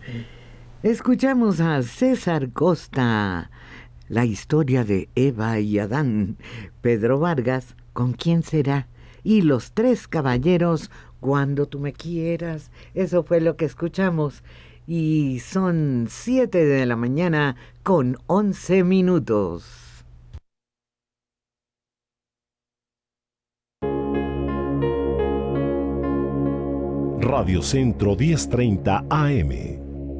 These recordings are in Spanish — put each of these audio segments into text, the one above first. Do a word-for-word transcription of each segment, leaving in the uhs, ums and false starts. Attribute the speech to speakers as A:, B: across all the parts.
A: Escuchamos a César Costa, la historia de Eva y Adán. Pedro Vargas, ¿con quién será? Y Los Tres Caballeros, Cuando tú me quieras. Eso fue lo que escuchamos. Y son siete de la mañana con once minutos.
B: Radio Centro diez treinta A M.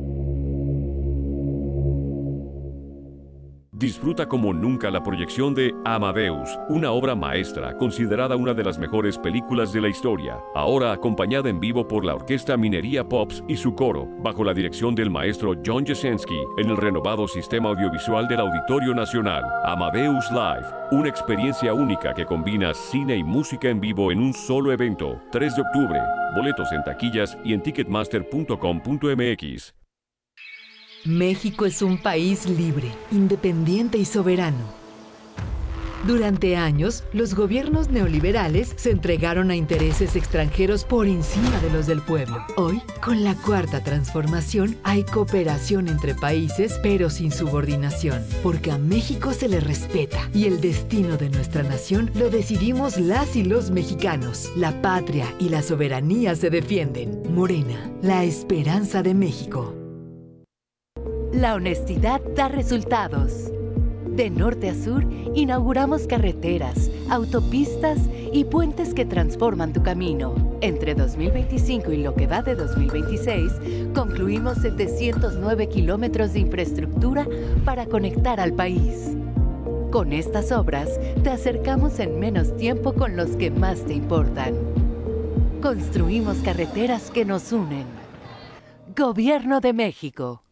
C: Disfruta como nunca la proyección de Amadeus, una obra maestra considerada una de las mejores películas de la historia, ahora acompañada en vivo por la Orquesta Minería Pops y su coro, bajo la dirección del maestro John Jasenski, en el renovado sistema audiovisual del Auditorio Nacional. Amadeus Live, una experiencia única que combina cine y música en vivo en un solo evento. tres de octubre, boletos en taquillas y en ticketmaster punto com punto m x.
D: México es un país libre, independiente y soberano. Durante años, los gobiernos neoliberales se entregaron a intereses extranjeros por encima de los del pueblo. Hoy, con la Cuarta Transformación, hay cooperación entre países, pero sin subordinación, porque a México se le respeta y el destino de nuestra nación lo decidimos las y los mexicanos. La patria y la soberanía se defienden. Morena, la esperanza de México.
E: La honestidad da resultados. De norte a sur, inauguramos carreteras, autopistas y puentes que transforman tu camino. Entre dos mil veinticinco y lo que va de dos mil veintiséis, concluimos setecientos nueve kilómetros de infraestructura para conectar al país. Con estas obras, te acercamos en menos tiempo con los que más te importan. Construimos carreteras que nos unen. Gobierno de México.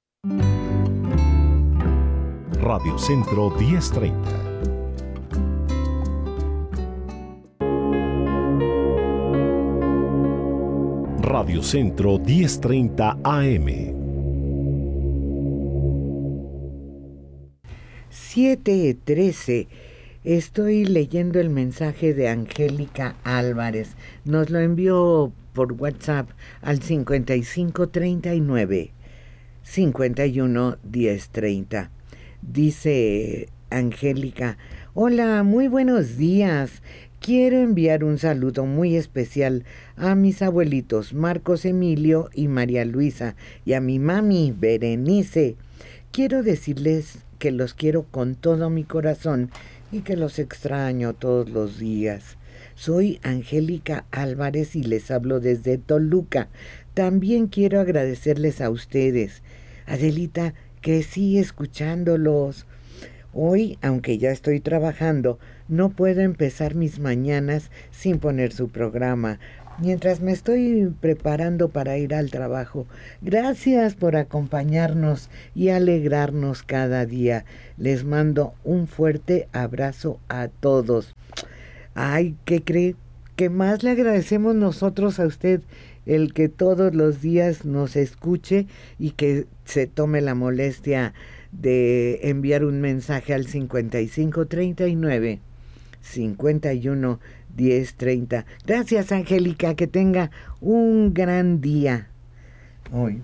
B: Radio Centro diez treinta. Radio Centro diez treinta A M.
A: siete trece. Estoy leyendo el mensaje de Angélica Álvarez. Nos lo envió por WhatsApp al cincuenta y cinco treinta y nueve cincuenta y uno diez treinta. Dice Angélica: hola, muy buenos días. Quiero enviar un saludo muy especial a mis abuelitos Marcos Emilio y María Luisa y a mi mami Berenice. Quiero decirles que los quiero con todo mi corazón y que los extraño todos los días. Soy Angélica Álvarez y les hablo desde Toluca. También quiero agradecerles a ustedes. Adelita, crecí escuchándolos. Hoy, aunque ya estoy trabajando, no puedo empezar mis mañanas sin poner su programa, mientras me estoy preparando para ir al trabajo. Gracias por acompañarnos y alegrarnos cada día. Les mando un fuerte abrazo a todos. Ay, ¿qué cree? ¿Qué más le agradecemos nosotros a usted? El que todos los días nos escuche y que se tome la molestia de enviar un mensaje al cincuenta y cinco treinta y nueve cincuenta y uno diez treinta. Gracias, Angélica, que tenga un gran día hoy.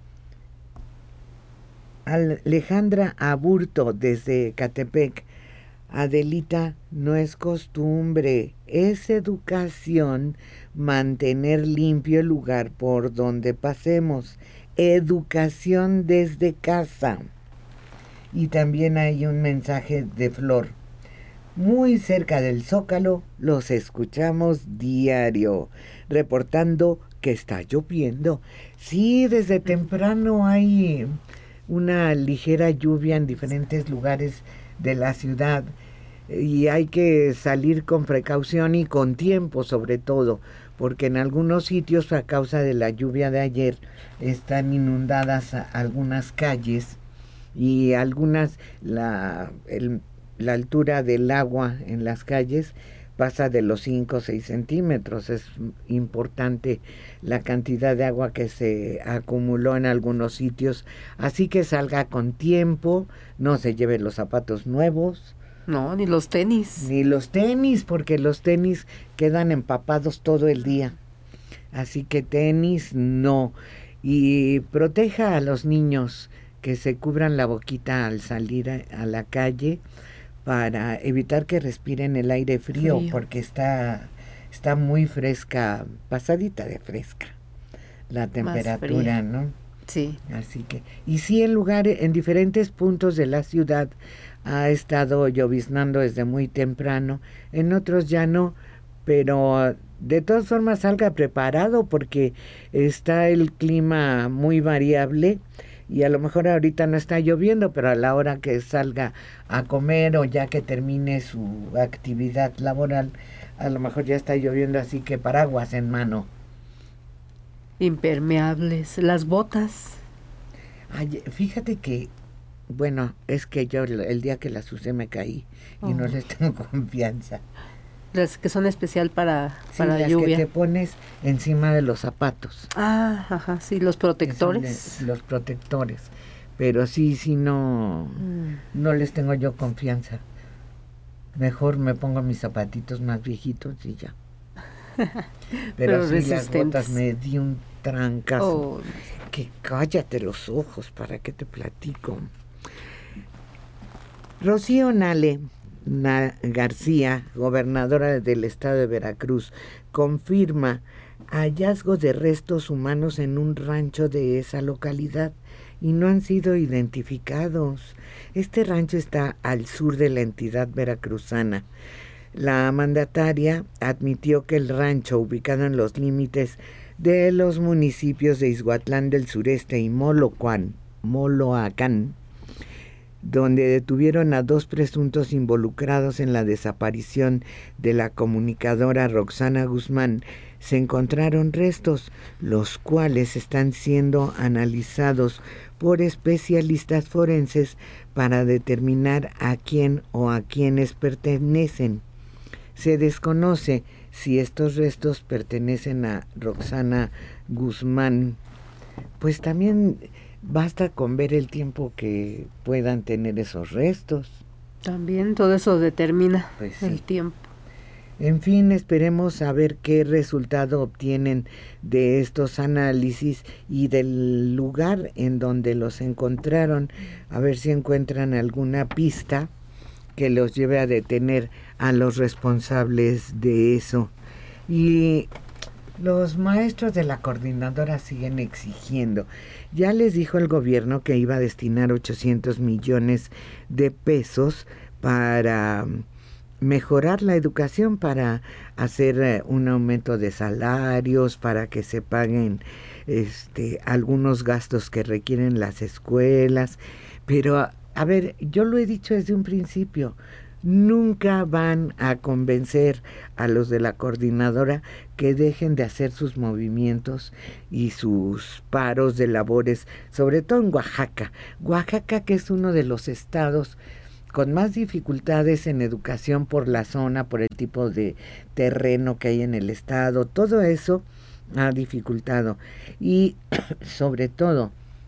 A: Alejandra Aburto desde Catepec. Adelita, no es costumbre, es educación mantener limpio el lugar por donde pasemos. Educación desde casa. Y también hay un mensaje de Flor. Muy cerca del Zócalo los escuchamos diario, reportando que está lloviendo. Sí, desde temprano hay una ligera lluvia en diferentes lugares de la ciudad y hay que salir con precaución y con tiempo sobre todo, porque en algunos sitios a causa de la lluvia de ayer están inundadas algunas calles y algunas la, el, la altura del agua en las calles pasa de los cinco o seis centímetros. Es importante la cantidad de agua que se acumuló en algunos sitios, así que salga con tiempo, no se lleve los zapatos nuevos.
F: No, ni los tenis.
A: Ni los tenis, porque los tenis quedan empapados todo el día. Así que tenis no. y proteja a los niños, que se cubran la boquita al salir a, a la calle para evitar que respiren el aire frío, frío. porque está, está muy fresca, pasadita de fresca la temperatura, ¿no?
F: Sí.
A: Así que, y sí, en lugares, en diferentes puntos de la ciudad ha estado lloviznando desde muy temprano, en otros ya no, pero de todas formas salga preparado porque está el clima muy variable y a lo mejor ahorita no está lloviendo, pero a la hora que salga a comer o ya que termine su actividad laboral, a lo mejor ya está lloviendo, así que paraguas en mano.
F: Impermeables, las botas.
A: Ay, fíjate que, bueno, es que yo el día que las usé me caí y oh. no les tengo confianza.
F: Las que son especial para,
A: sí,
F: para
A: las
F: lluvia.
A: Que te pones encima de los zapatos.
F: Ah, ajá, sí, los protectores.
A: De, los protectores. Pero sí, sí, no, mm. no les tengo yo confianza. Mejor me pongo mis zapatitos más viejitos y ya. Pero, Pero sí, las botas me di un trancazo. Oh. Que cállate los ojos, ¿para qué te platico? Rocío Nale Na García, gobernadora del estado de Veracruz, confirma hallazgo de restos humanos en un rancho de esa localidad y no han sido identificados. Este rancho está al sur de la entidad veracruzana. La mandataria admitió que el rancho, ubicado en los límites de los municipios de Izhuatlán del Sureste y Molocuán, Moloacán, donde detuvieron a dos presuntos involucrados en la desaparición de la comunicadora Roxana Guzmán, se encontraron restos, los cuales están siendo analizados por especialistas forenses para determinar a quién o a quiénes pertenecen. Se desconoce si estos restos pertenecen a Roxana Guzmán. Pues también basta con ver el tiempo que puedan tener esos restos.
F: También todo eso determina
A: pues sí.
F: el tiempo.
A: En fin, esperemos a ver qué resultado obtienen de estos análisis y del lugar en donde los encontraron, a ver si encuentran alguna pista que los lleve a detener a los responsables de eso. Y los maestros de la coordinadora siguen exigiendo. Ya les dijo el gobierno que iba a destinar ochocientos millones de pesos para mejorar la educación, para hacer un aumento de salarios, para que se paguen este, algunos gastos que requieren las escuelas. Pero, a, a ver, yo lo he dicho desde un principio, nunca van a convencer a los de la coordinadora que dejen de hacer sus movimientos y sus paros de labores, sobre todo en Oaxaca. Oaxaca, que es uno de los estados con más dificultades en educación por la zona, por el tipo de terreno que hay en el estado, todo eso ha dificultado. Y sobre todo,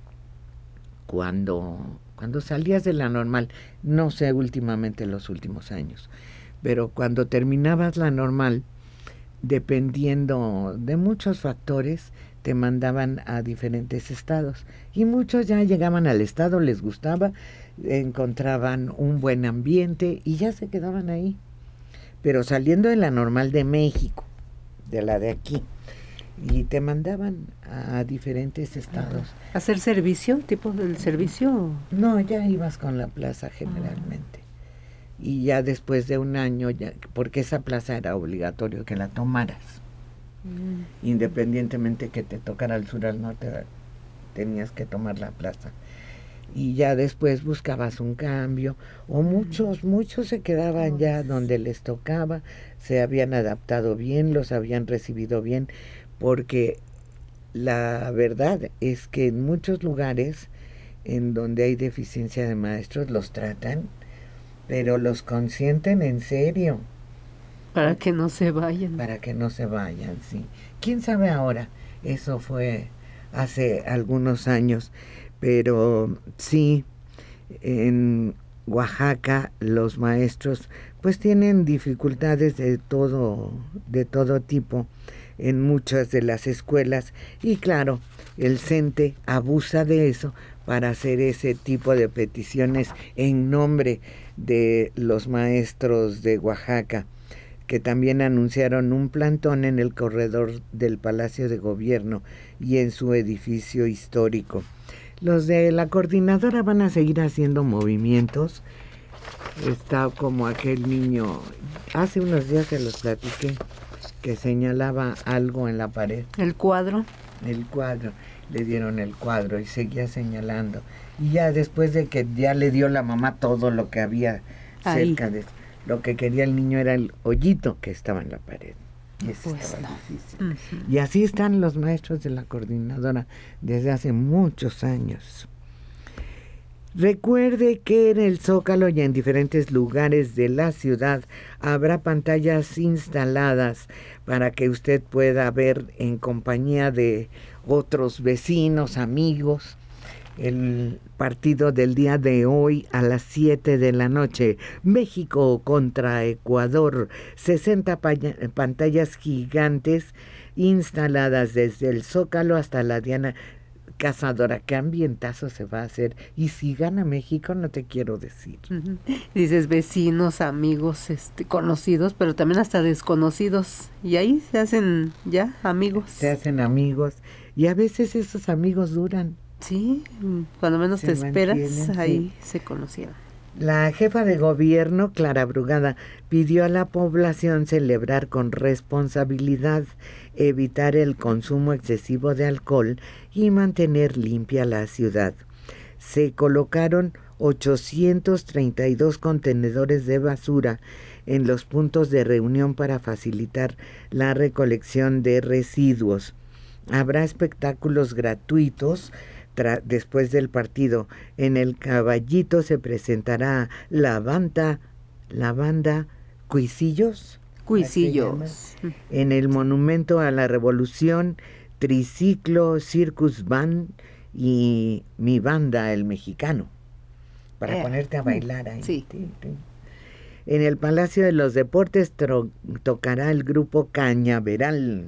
A: cuando... Cuando salías de la normal, no sé últimamente los últimos años, pero cuando terminabas la normal, dependiendo de muchos factores, te mandaban a diferentes estados. Y muchos ya llegaban al estado, les gustaba, encontraban un buen ambiente y ya se quedaban ahí. Pero saliendo de la normal de México, de la de aquí, y te mandaban a diferentes estados.
F: ¿Hacer servicio? ¿Tipo del servicio?
A: No, ya ibas con la plaza generalmente. Ah. Y ya después de un año, ya, porque esa plaza era obligatorio que la tomaras. Mm. Independientemente que te tocara al sur o al norte, tenías que tomar la plaza. Y ya después buscabas un cambio, o muchos, muchos se quedaban ya donde les tocaba, se habían adaptado bien, los habían recibido bien, porque la verdad es que en muchos lugares en donde hay deficiencia de maestros los tratan, pero los consienten en serio.
F: Para que no se vayan.
A: Para que no se vayan, sí. ¿Quién sabe ahora? Eso fue hace algunos años, pero sí, en Oaxaca los maestros pues tienen dificultades de todo, de todo tipo en muchas de las escuelas y claro, el CENTE abusa de eso para hacer ese tipo de peticiones en nombre de los maestros de Oaxaca, que también anunciaron un plantón en el corredor del Palacio de Gobierno y en su edificio histórico. Los de la coordinadora van a seguir haciendo movimientos. Está como aquel niño, hace unos días se los platiqué, que señalaba algo en la pared.
F: El cuadro.
A: El cuadro, le dieron el cuadro y seguía señalando. Y ya después de que ya le dio la mamá todo lo que había
F: Ahí.
A: cerca de lo que quería el niño era el hoyito que estaba en la pared. Y eso
F: Pues
A: estaba
F: no.
A: difícil.
F: Uh-huh.
A: Y así están los maestros de la coordinadora desde hace muchos años. Recuerde que en el Zócalo y en diferentes lugares de la ciudad habrá pantallas instaladas para que usted pueda ver en compañía de otros vecinos, amigos, el partido del día de hoy a las siete de la noche. México contra Ecuador. sesenta paya- pantallas gigantes instaladas desde el Zócalo hasta la Diana Cazadora. Qué ambientazo se va a hacer. Y si gana México, no te quiero decir.
F: Uh-huh. Dices vecinos, amigos, este, conocidos, pero también hasta desconocidos. Y ahí se hacen ya amigos.
A: Se hacen amigos. Y a veces esos amigos duran.
F: Sí, cuando menos
A: Se
F: te esperas,
A: mantienen,
F: ahí
A: sí.
F: se conocieron.
A: La jefa de gobierno, Clara Brugada, pidió a la población celebrar con responsabilidad, evitar el consumo excesivo de alcohol y mantener limpia la ciudad. Se colocaron ochocientos treinta y dos contenedores de basura en los puntos de reunión para facilitar la recolección de residuos. Habrá espectáculos gratuitos. Tra- después del partido, en el Caballito se presentará la banda, la banda Cuisillos.
F: Cuisillos.
A: En el Monumento a la Revolución, Triciclo, Circus Band y Mi Banda, el Mexicano, para
F: Eh,
A: ponerte a bailar ahí.
F: sí.
A: Ti, ti. En el Palacio de los Deportes tro- tocará el grupo Cañaveral.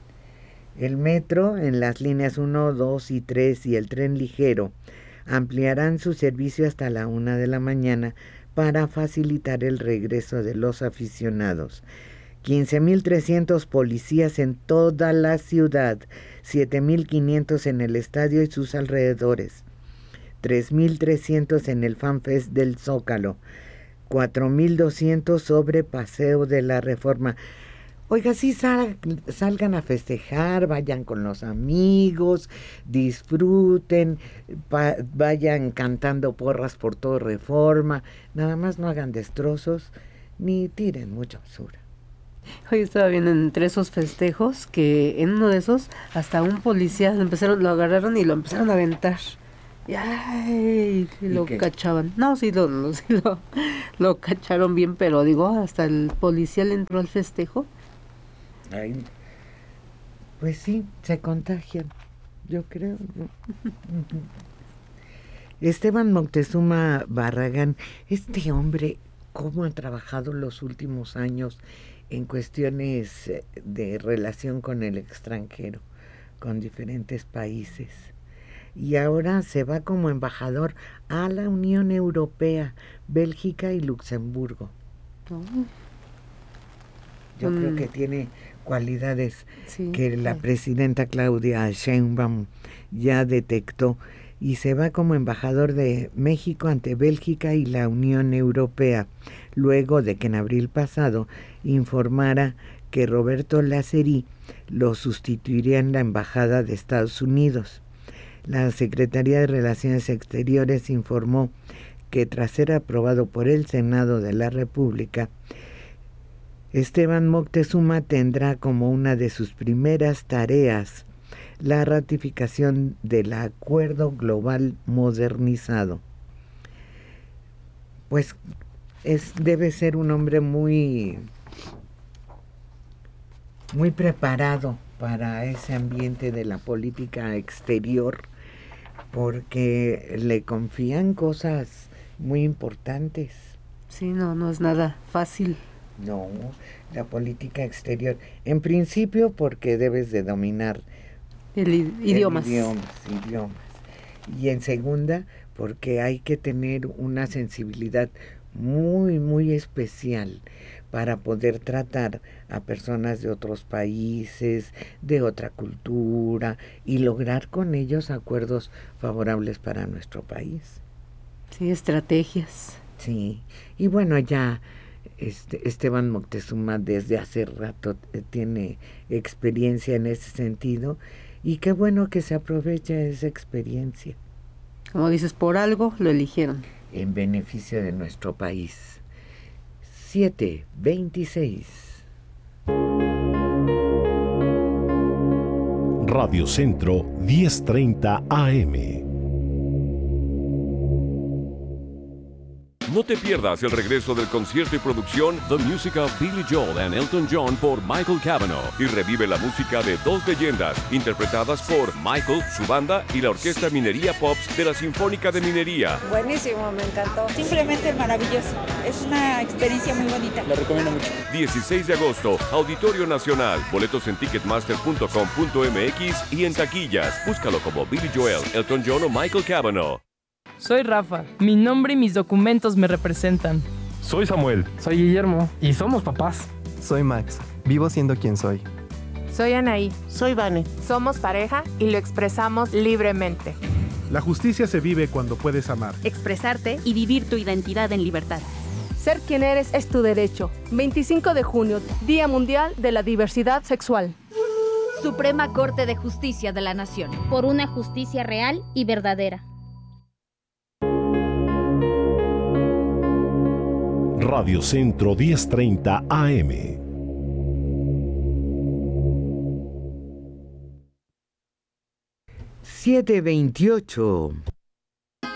A: El metro en las líneas uno, dos y tres y el tren ligero ampliarán su servicio hasta la una de la mañana para facilitar el regreso de los aficionados. quince mil trescientos policías en toda la ciudad, siete mil quinientos en el estadio y sus alrededores, tres mil trescientos en el FanFest del Zócalo, cuatro mil doscientos sobre Paseo de la Reforma. Oiga, sí sal, salgan a festejar, vayan con los amigos, disfruten, pa, vayan cantando porras por todo Reforma, nada más no hagan destrozos ni tiren mucha basura.
F: Hoy estaba viendo entre esos festejos que en uno de esos hasta un policía lo empezaron, lo agarraron y lo empezaron a aventar. Y, ay, y lo
A: qué?
F: cachaban. No, sí, lo, lo, sí lo, lo cacharon bien, pero digo, hasta el policía le entró al festejo.
A: Ay, pues sí, se contagian, yo creo. Esteban Moctezuma Barragán, este hombre, cómo ha trabajado los últimos años en cuestiones de relación con el extranjero, con diferentes países. Y ahora se va como embajador a la Unión Europea, Bélgica y Luxemburgo.
F: Oh.
A: Yo
F: Mm.
A: creo que tiene cualidades
F: Sí,
A: que la
F: sí.
A: presidenta Claudia Sheinbaum ya detectó, y se va como embajador de México ante Bélgica y la Unión Europea, luego de que en abril pasado informara que Roberto Laceri lo sustituiría en la embajada de Estados Unidos. La Secretaría de Relaciones Exteriores informó que tras ser aprobado por el Senado de la República, Esteban Moctezuma tendrá como una de sus primeras tareas la ratificación del Acuerdo Global Modernizado. Pues es, debe ser un hombre muy, muy preparado para ese ambiente de la política exterior, porque le confían cosas muy importantes.
F: Sí, no, no es nada fácil.
A: No, la política exterior. En principio porque debes de dominar
F: El, idiomas.
A: El idiomas, idiomas. Y en segunda, porque hay que tener una sensibilidad muy, muy especial para poder tratar a personas de otros países, de otra cultura, y lograr con ellos acuerdos favorables para nuestro país.
F: Sí, estrategias.
A: Sí, y bueno, ya este, Esteban Moctezuma desde hace rato eh, tiene experiencia en ese sentido, y qué bueno que se aproveche esa experiencia.
F: Como dices, por algo lo eligieron.
A: En beneficio de nuestro país. siete veintiséis.
B: Radio Centro diez treinta A M.
C: No te pierdas el regreso del concierto y producción The Music of Billy Joel and Elton John por Michael Cavanaugh y revive la música de dos leyendas interpretadas por Michael, su banda y la Orquesta Minería Pops de la Sinfónica de Minería.
G: Buenísimo, me encantó. Simplemente maravilloso. Es una experiencia muy bonita.
H: Lo recomiendo mucho.
C: dieciséis de agosto, Auditorio Nacional. Boletos en ticketmaster punto com punto m x y en taquillas. Búscalo como Billy Joel, Elton John o Michael Cavanaugh.
I: Soy Rafa. Mi nombre y mis documentos me representan.
J: Soy Samuel.
K: Soy Guillermo.
J: Y somos papás.
L: Soy Max. Vivo siendo quien soy.
M: Soy Anaí.
N: Soy Vane.
M: Somos pareja y lo expresamos libremente.
O: La justicia se vive cuando puedes amar,
P: expresarte y vivir tu identidad en libertad.
Q: Ser quien eres es tu derecho. veinticinco de junio, Día Mundial de la Diversidad Sexual.
P: Suprema Corte de Justicia de la Nación.
R: Por una justicia real y verdadera.
B: Radio Centro diez treinta A M.
A: siete veintiocho.